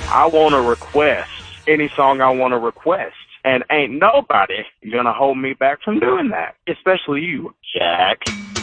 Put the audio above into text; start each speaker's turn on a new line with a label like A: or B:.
A: I want to request any song I want to request. And ain't nobody gonna hold me back from doing that, especially you, Jack.